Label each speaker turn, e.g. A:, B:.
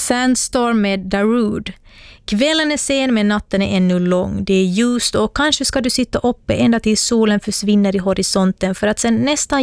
A: Sandstorm med Darude. Kvällen är sen men natten är ännu lång. Det är ljust och kanske ska du sitta uppe ända tills solen försvinner i horisonten för att sen nästan